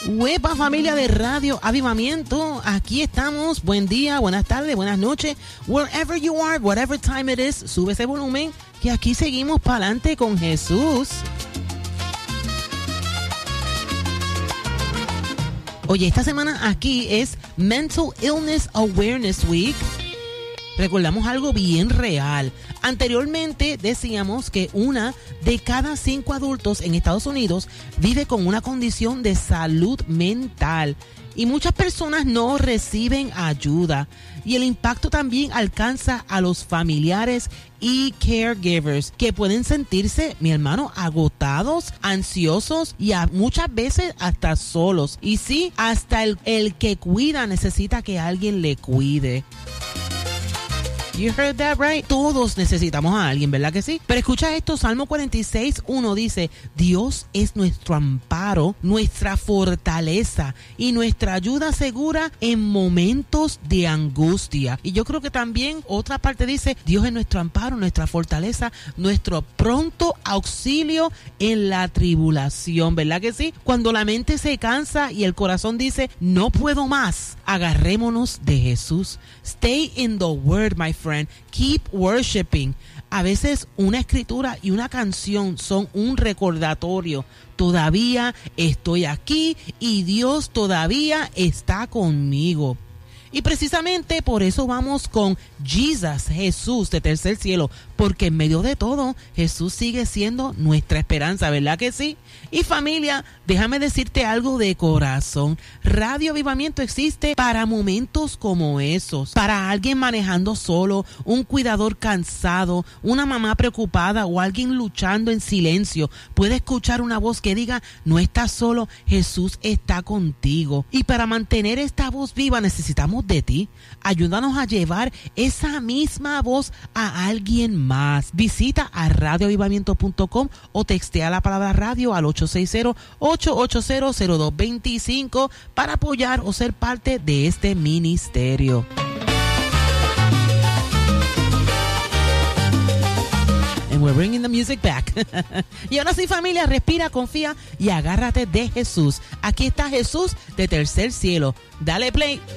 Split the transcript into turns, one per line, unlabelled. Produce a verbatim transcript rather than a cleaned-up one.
Huepa, familia de Radio Avivamiento, aquí estamos. Buen día, buenas tardes, buenas noches. Wherever you are, whatever time it is, sube ese volumen que aquí seguimos para adelante con Jesús. Oye, esta semana aquí es Mental Illness Awareness Week. Recordamos algo bien real. Anteriormente decíamos que una de cada cinco adultos en Estados Unidos vive con una condición de salud mental y muchas personas no reciben ayuda. Y el impacto también alcanza a los familiares y caregivers que pueden sentirse, mi hermano, agotados, ansiosos y a, muchas veces hasta solos. Y sí, hasta el, el que cuida necesita que alguien le cuide. You heard that right? Todos necesitamos a alguien, ¿verdad que sí? Pero escucha esto, Salmo cuarenta y seis, uno dice, Dios es nuestro amparo, nuestra fortaleza y nuestra ayuda segura en momentos de angustia. Y yo creo que también otra parte dice, Dios es nuestro amparo, nuestra fortaleza, nuestro pronto auxilio en la tribulación, ¿verdad que sí? Cuando la mente se cansa y el corazón dice, no puedo más, agarrémonos de Jesús. Stay in the word, my friend. Keep worshiping. A veces una escritura y una canción son un recordatorio. Todavía estoy aquí y Dios todavía está conmigo. Y precisamente por eso vamos con Jesus, Jesús de tercer cielo, porque en medio de todo Jesús sigue siendo nuestra esperanza, ¿verdad que sí? Y familia, déjame decirte algo de corazón. Radio Avivamiento existe para momentos como esos, para alguien manejando solo, un cuidador cansado, una mamá preocupada o alguien luchando en silencio. Puede escuchar una voz que diga, no estás solo, Jesús está contigo. Y para mantener esta voz viva necesitamos de ti. Ayúdanos a llevar esa misma voz a alguien más. Visita a radio avivamiento punto com o textea la palabra radio al ocho seis cero, ocho ocho cero, cero dos dos cinco para apoyar o ser parte de este ministerio. And we're bringing the music back. Y ahora sí, familia, respira, confía y agárrate de Jesús. Aquí está Jesús de tercer cielo. Dale play.